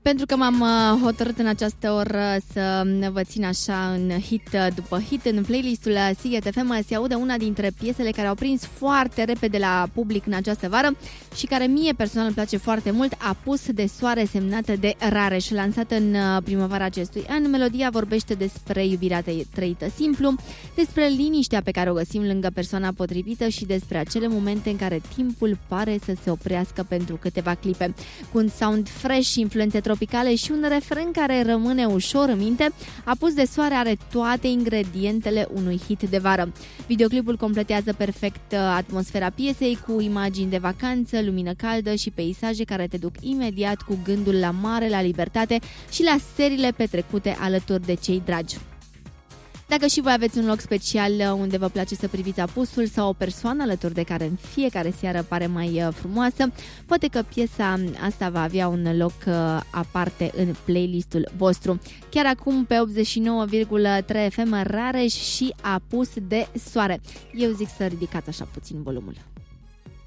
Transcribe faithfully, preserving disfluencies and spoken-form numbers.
Pentru că m-am hotărât în această oră să vă țin așa în hit după hit, în playlistul Sighet F M se aude una dintre piesele care au prins foarte repede la public în această vară și care mie personal îmi place foarte mult, Apus de soare, semnată de Rareș, lansată în primăvara acestui an. Melodia vorbește despre iubirea trăită simplu, despre liniștea pe care o găsim lângă persoana potrivită și despre acele momente în care timpul pare să se oprească pentru câteva clipe. Cu un sound fresh, influențe tropicale și un refren care rămâne ușor în minte, Apus de soare are toate ingredientele unui hit de vară. Videoclipul completează perfect atmosfera piesei cu imagini de vacanță, lumină caldă și peisaje care te duc imediat cu gândul la mare, la libertate și la serile petrecute alături de cei dragi. Dacă și voi aveți un loc special unde vă place să priviți apusul sau o persoană alături de care în fiecare seară pare mai frumoasă, poate că piesa asta va avea un loc aparte în playlistul vostru. Chiar acum pe optzeci și nouă virgulă trei F M, Rareș și Apus de soare. Eu zic să ridicați așa puțin volumul.